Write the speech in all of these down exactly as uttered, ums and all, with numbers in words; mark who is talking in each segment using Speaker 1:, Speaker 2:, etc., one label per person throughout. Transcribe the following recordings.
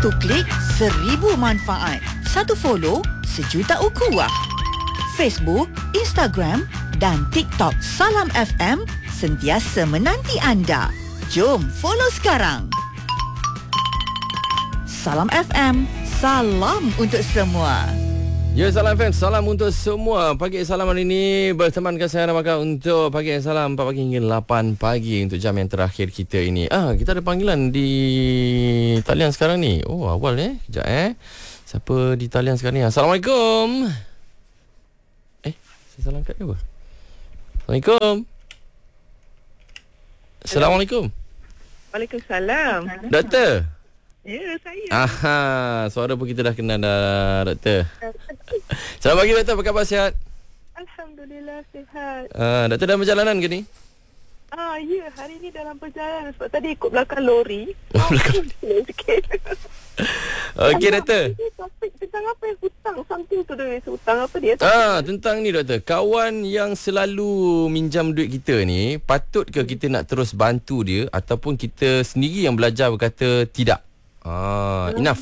Speaker 1: Satu klik, seribu manfaat. Satu follow, sejuta ukhuwah. Facebook, Instagram dan TikTok Salam F M sentiasa menanti anda. Jom follow sekarang. Salam F M, salam untuk semua.
Speaker 2: Ya, Salam F M, salam untuk semua. Pagi Salam hari ini bertemankan saya Ramaka untuk Pagi Salam empat pagi hingga lapan pagi untuk jam yang terakhir kita ini. Ah, kita ada panggilan di talian sekarang ni. Oh, awal eh. Sekejap eh. Siapa di talian sekarang ni? Assalamualaikum. Eh, saya salah angkat ke apa? Assalamualaikum. Assalamualaikum.
Speaker 3: Waalaikumsalam.
Speaker 2: Doktor.
Speaker 3: Ya, saya.
Speaker 2: Aha, suara pun kita dah kenal dah, Doktor. Selamat pagi, Doktor. Apa khabar, sihat?
Speaker 3: Alhamdulillah, sihat.
Speaker 2: Uh, Doktor dalam perjalanan ke ni?
Speaker 3: Ah, ya, hari ni dalam perjalanan sebab tadi ikut belakang lori.
Speaker 2: Oh, belakang. Okey, Doktor.
Speaker 3: Topik tentang apa yang hutang, something to do with hutang. Apa dia?
Speaker 2: Ah, tentang ni, Doktor. Kawan yang selalu minjam duit kita ni, patut ke kita nak terus bantu dia ataupun kita sendiri yang belajar berkata tidak? Ah, enough.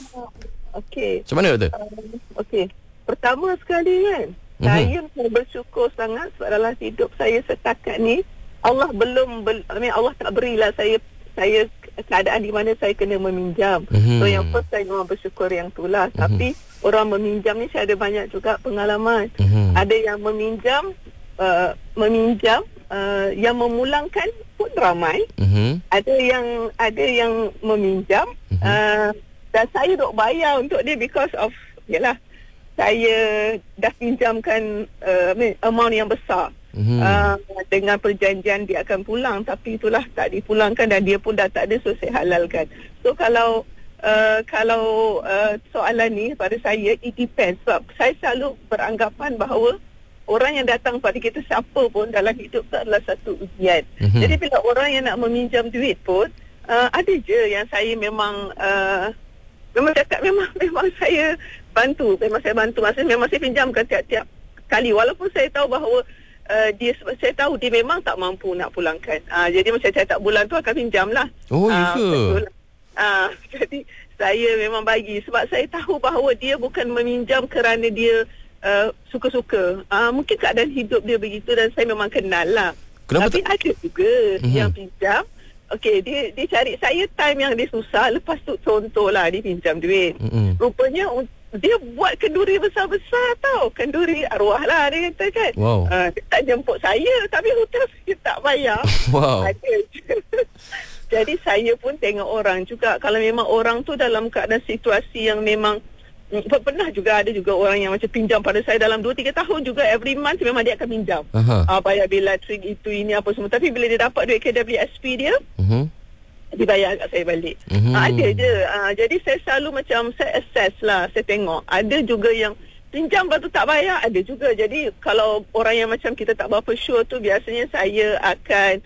Speaker 3: Okey.
Speaker 2: Macam mana, Doktor?
Speaker 3: Um, Okey. Pertama sekali kan,
Speaker 2: Mhm.
Speaker 3: saya bersyukur sangat sebab dalam hidup saya setakat ni Allah belum bel, I mean, Allah tak berilah saya saya keadaan di mana saya kena meminjam.
Speaker 2: Mhm.
Speaker 3: So yang first saya memang bersyukur yang itulah.
Speaker 2: Mhm.
Speaker 3: Tapi orang meminjam ni saya ada banyak juga pengalaman.
Speaker 2: Mhm.
Speaker 3: Ada yang meminjam uh, meminjam uh, yang memulangkan pun ramai.
Speaker 2: Mhm.
Speaker 3: Ada yang ada yang meminjam
Speaker 2: Mhm.
Speaker 3: uh, dan saya duk bayar untuk dia because of yalah saya dah pinjamkan uh, amount yang besar.
Speaker 2: Mhm.
Speaker 3: Uh, dengan perjanjian dia akan pulang, tapi itulah tak dipulangkan dan dia pun dah tak ada, so saya halalkan. So kalau uh, kalau uh, soalan ni pada saya, it depends. Sebab saya selalu beranggapan bahawa orang yang datang pada kita siapa pun dalam hidup tu adalah satu ujian.
Speaker 2: Mhm.
Speaker 3: Jadi bila orang yang nak meminjam duit pun uh, ada je yang saya memang uh, memang cakap memang memang saya bantu, memang saya bantu. Maksudnya memang saya pinjamkan tiap-tiap kali walaupun saya tahu bahawa Uh, dia saya tahu dia memang tak mampu nak pulangkan. Uh, jadi macam saya tak bulan tu akan pinjam lah.
Speaker 2: Oh, ya
Speaker 3: Uh,
Speaker 2: ke?
Speaker 3: betul. Uh, jadi saya memang bagi sebab saya tahu bahawa dia bukan meminjam kerana dia uh, suka-suka. Uh, mungkin keadaan hidup dia begitu dan saya memang kenal lah.
Speaker 2: Kenapa
Speaker 3: Tapi
Speaker 2: tak?
Speaker 3: ada juga
Speaker 2: Mhm.
Speaker 3: yang pinjam. Okey, dia dia cari saya time yang dia susah, lepas tu contohlah dia pinjam duit.
Speaker 2: Mhm.
Speaker 3: Rupanya dia buat kenduri besar-besar tau. Kenduri arwah lah dia kata kan.
Speaker 2: Wow.
Speaker 3: Uh, dia tak jemput saya tapi hutang saya tak bayar.
Speaker 2: Wow.
Speaker 3: Ada je. Jadi saya pun tengok orang juga. Kalau memang orang tu dalam keadaan situasi yang memang mm, pernah juga ada juga orang yang macam pinjam pada saya dalam dua tiga tahun juga, every month memang dia akan pinjam.
Speaker 2: Aha.
Speaker 3: Uh, bayar bil elektrik itu ini apa semua. Tapi bila dia dapat duit K W S P dia,
Speaker 2: Mhm.
Speaker 3: dibayar kat saya balik.
Speaker 2: Mhm.
Speaker 3: Uh, ada je. Uh, jadi saya selalu macam saya assess lah, saya tengok. Ada juga yang pinjam lepas tu tak bayar, ada juga. Jadi kalau orang yang macam kita tak berapa sure tu, biasanya saya akan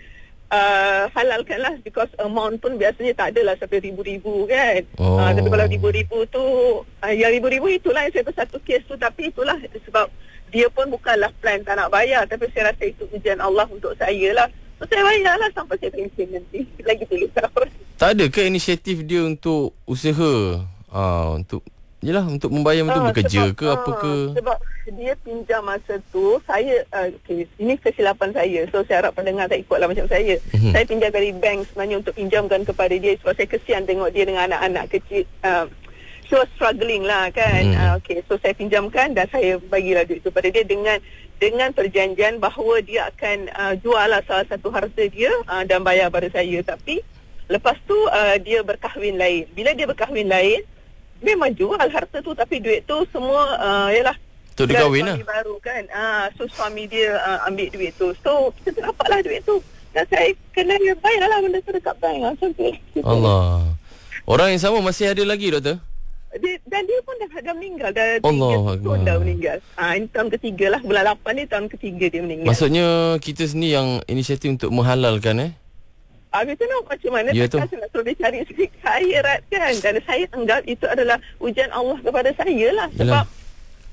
Speaker 3: uh, halalkan lah, because amount pun biasanya tak adalah sampai ribu-ribu kan.
Speaker 2: Oh.
Speaker 3: Uh, tapi kalau ribu-ribu tu, uh, yang ribu-ribu itulah yang saya satu kes tu. Tapi itulah sebab dia pun bukanlah plan tak nak bayar, tapi saya rasa itu ujian Allah untuk saya lah. So, saya bayarlah sampai saya pension nanti. Lagi tiga tahun.
Speaker 2: Tak ada ke inisiatif dia untuk usaha? Ah, untuk yelah, untuk membayar betul,
Speaker 3: Ah,
Speaker 2: bekerja
Speaker 3: sebab,
Speaker 2: ke apa
Speaker 3: ah,
Speaker 2: ke?
Speaker 3: Sebab dia pinjam masa tu, saya uh, okay, ini kesilapan saya. So saya harap pendengar tak ikutlah macam saya.
Speaker 2: Mhm.
Speaker 3: Saya pinjam dari bank sebenarnya untuk pinjamkan kepada dia sebab saya kesian tengok dia dengan anak-anak kecil. Uh, she was struggling lah kan.
Speaker 2: Mhm.
Speaker 3: Uh, okay, so saya pinjamkan dan saya bagilah duit tu pada dia dengan dengan perjanjian bahawa dia akan uh, jual lah salah satu harta dia uh, dan bayar pada saya. Tapi lepas tu uh, dia berkahwin lain. Bila dia berkahwin lain, memang jual harta tu tapi duit tu semua uh, yalah
Speaker 2: Untuk dia kahwin lah.
Speaker 3: suami baru kan. Ah, so suami dia uh, ambil duit tu. So kita dapatlah duit tu. Dan saya kena bayar lah benda tu dekat bank lah. Macam tu.
Speaker 2: Allah. Orang yang sama masih ada lagi, Doktor?
Speaker 3: Dia, dan dia pun dah, dah meninggal. Dah
Speaker 2: Allah
Speaker 3: tiga tahun dah meninggal. Ah, ini tahun ketiga lah. Bulan lapan ni tahun ketiga dia meninggal.
Speaker 2: Maksudnya kita sendiri yang inisiatif untuk menghalalkan eh?
Speaker 3: Habis tu nak macam mana?
Speaker 2: Ya, tu.
Speaker 3: Takkan saya nak suruh dia cari sikit khairat kan. Dan saya anggap itu adalah ujian Allah kepada saya lah. Sebab
Speaker 2: Yalah.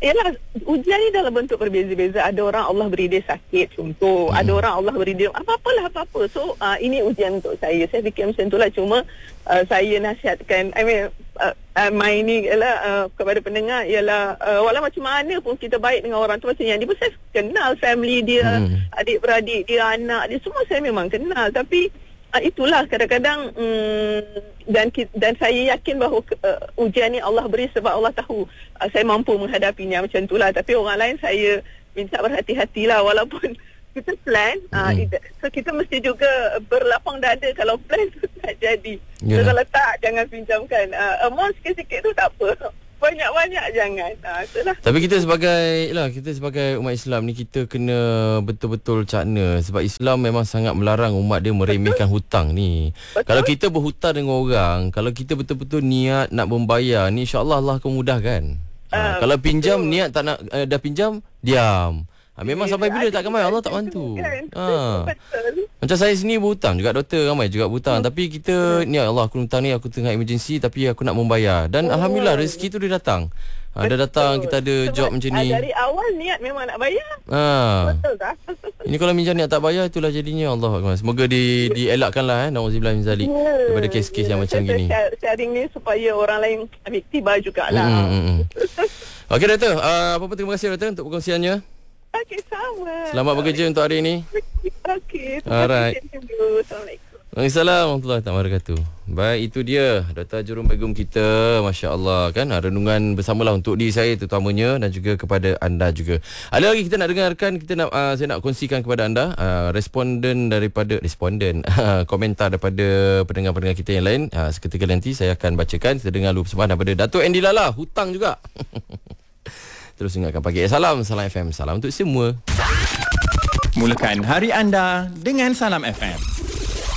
Speaker 3: Yalah, ujian ni dalam bentuk berbeza-beza. Ada orang Allah beri dia sakit, contoh. Hmm. Ada orang Allah beri dia apa-apalah, apa-apa. So, uh, ini ujian untuk saya. Saya fikir macam itulah. Cuma, uh, saya nasihatkan, I mean, uh, uh, my ni ialah uh, kepada pendengar, ialah uh, walau macam mana pun kita baik dengan orang tu, macam yang dia pun saya kenal family dia, hmm. adik-beradik dia, anak dia, semua saya memang kenal. Tapi, Uh, itulah kadang-kadang um, dan dan saya yakin bahawa uh, ujian ni Allah beri sebab Allah tahu uh, saya mampu menghadapinya, macam itulah. Tapi orang lain saya minta berhati-hatilah, walaupun kita plan, uh, mm. so kita mesti juga berlapang dada kalau plan tu tak jadi. So, kalau tak, jangan pinjamkan. Uh, amount sikit-sikit tu tak apa. Banyak-banyak jangan. Ha, itulah. Tapi
Speaker 2: kita sebagai lah, kita sebagai umat Islam ni, kita kena betul-betul cakna, sebab Islam memang sangat melarang umat dia meremehkan betul. hutang ni. Betul. Kalau kita berhutang dengan orang, kalau kita betul-betul niat nak membayar ni, insya-Allah Allah akan mudahkan. Uh, ha, kalau pinjam betul. niat tak nak uh, dah pinjam, diam. Ha, memang yeah, sampai bila tak akan bayar, Allah tak bantu. Kan? Ha. Macam saya sini berhutang juga, doktor ramai juga berhutang. Hmm. Tapi kita hmm. ni Allah, aku hutang ni, aku tengah emergency tapi aku nak membayar. Dan oh. Alhamdulillah rezeki tu dia datang. Ha, dia datang, kita ada sebab job macam ni.
Speaker 3: Dari awal niat memang nak bayar.
Speaker 2: Ha.
Speaker 3: Betul tak?
Speaker 2: Ini kalau minjam niat tak bayar, itulah jadinya. Allah Akbar. Semoga di dielakkanlah eh, nauzubillah min zalik. Yeah. Daripada kes-kes yang yeah. macam gini.
Speaker 3: Sharing ni supaya orang lain ambil tiba jugalah.
Speaker 2: Hmm, hmm, hmm. Okey doktor, uh, apa-apa terima kasih doktor untuk perkongsiannya.
Speaker 3: Okey, sama.
Speaker 2: Selamat bekerja untuk hari ini.
Speaker 3: Okey.
Speaker 2: Alright.
Speaker 3: Assalamualaikum.
Speaker 2: Waalaikumsalam warahmatullahi wabarakatuh. Baik, itu dia Doktor Jurumbegum kita. Masya Allah kan, renungan bersamalah untuk diri saya terutamanya, dan juga kepada anda juga. Ada lagi kita nak dengarkan, kita nak uh, saya nak kongsikan kepada anda uh, responden daripada responden komentar daripada pendengar-pendengar kita yang lain. Uh, seketika nanti saya akan bacakan. Kita dengar dulu persembahan daripada Datuk Andy Lala, hutang juga. Terus ingatkan Pagi Salam, Salam F M, salam untuk semua.
Speaker 4: Mulakan hari anda dengan Salam F M.